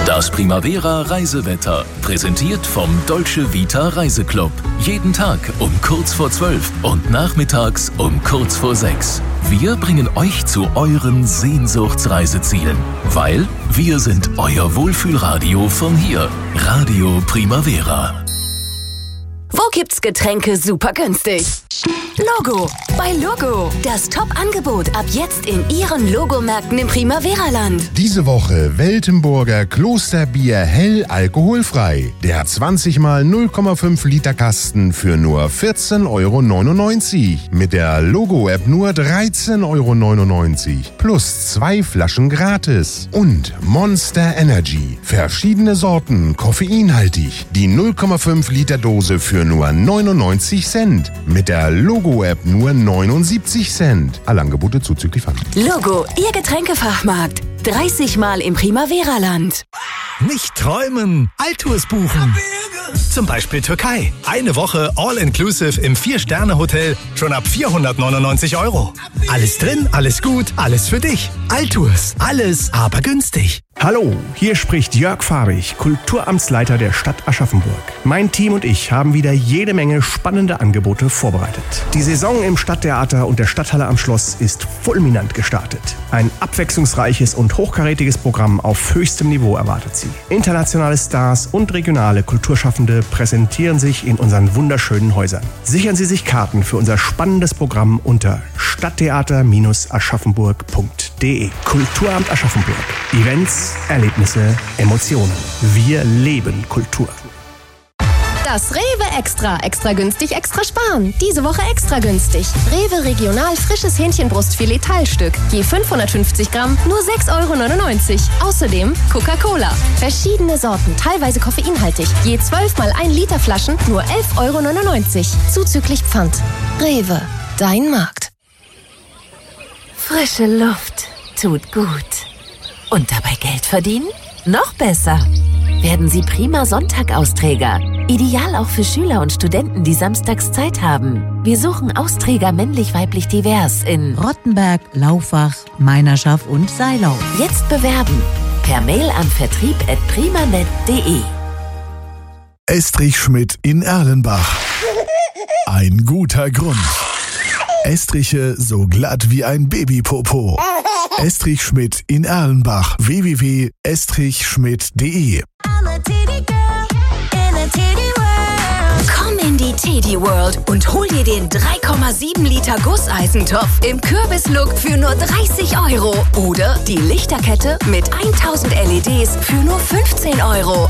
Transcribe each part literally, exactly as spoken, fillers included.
Das Primavera Reisewetter, präsentiert vom Dolce Vita Reiseclub. Jeden Tag um kurz vor zwölf und nachmittags um kurz vor sechs. Wir bringen euch zu euren Sehnsuchtsreisezielen, weil wir sind euer Wohlfühlradio von hier. Radio Primavera. Wo gibt's Getränke super günstig? Logo. Bei Logo. Das Top-Angebot ab jetzt in Ihren Logomärkten im Primavera-Land. Diese Woche Weltenburger Klosterbier hell alkoholfrei. Der zwanzig mal null Komma fünf Liter Kasten für nur vierzehn Euro neunundneunzig. Mit der Logo-App nur dreizehn Euro neunundneunzig. Plus zwei Flaschen gratis. Und Monster Energy. Verschiedene Sorten, koffeinhaltig. Die null Komma fünf Liter Dose für nur neunundneunzig Cent. Mit der Logo-App nur neunundsiebzig Cent. Alle Angebote zuzüglich Pfand. Logo, Ihr Getränkefachmarkt. dreißig Mal im Primavera-Land. Nicht träumen, Altours buchen. Zum Beispiel Türkei. Eine Woche All-Inclusive im vier-Sterne-Hotel schon ab vierhundertneunundneunzig Euro. Alles drin, alles gut, alles für dich. Altours, alles aber günstig. Hallo, hier spricht Jörg Fahrig, Kulturamtsleiter der Stadt Aschaffenburg. Mein Team und ich haben wieder jede Menge spannende Angebote vorbereitet. Die Saison im Stadttheater und der Stadthalle am Schloss ist fulminant gestartet. Ein abwechslungsreiches und hochkarätiges Programm auf höchstem Niveau erwartet Sie. Internationale Stars und regionale Kulturschaffende präsentieren sich in unseren wunderschönen Häusern. Sichern Sie sich Karten für unser spannendes Programm unter stadttheater aschaffenburg punkt de. Kulturamt Aschaffenburg. Events, Erlebnisse, Emotionen. Wir leben Kultur. Das Rewe Extra. Extra günstig, extra sparen. Diese Woche extra günstig. Rewe Regional frisches Hähnchenbrustfilet Teilstück. Je fünfhundertfünfzig Gramm, nur sechs Euro neunundneunzig. Außerdem Coca-Cola. Verschiedene Sorten, teilweise koffeinhaltig. Je zwölf mal ein Liter Flaschen, nur elf Euro neunundneunzig. Zuzüglich Pfand. Rewe, dein Markt. Frische Luft tut gut. Und dabei Geld verdienen? Noch besser. Werden Sie prima Sonntag-Austräger. Ideal auch für Schüler und Studenten, die samstags Zeit haben. Wir suchen Austräger männlich-weiblich divers in Rottenberg, Laufach, Meinerschaft und Seilau. Jetzt bewerben. Per Mail an vertrieb at primanet punkt de. Estrich Schmidt in Erlenbach. Ein guter Grund. Estriche so glatt wie ein Babypopo. Estrich Schmidt in Erlenbach. w w w punkt estrich schmidt punkt de. Komm in die Teddy World und hol dir den drei Komma sieben Liter Gusseisentopf im Kürbislook für nur dreißig Euro. Oder die Lichterkette mit tausend L E Ds für nur fünfzehn Euro.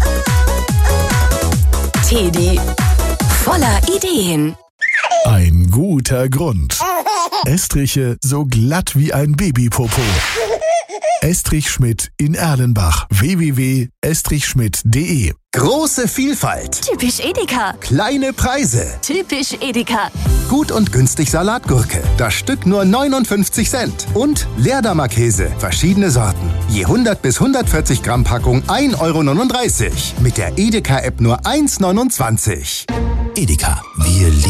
Teddy, voller Ideen. Ein guter Grund. Estriche so glatt wie ein Babypopo. Estrich Schmidt in Erlenbach. w w w punkt estrich schmidt punkt de. Große Vielfalt. Typisch Edeka. Kleine Preise. Typisch Edeka. Gut und günstig Salatgurke. Das Stück nur neunundfünfzig Cent. Und Leerdammer Käse. Verschiedene Sorten. Je hundert bis hundertvierzig Gramm Packung ein Euro neununddreißig. Mit der Edeka-App nur eins Euro neunundzwanzig. Edeka. Wir lieben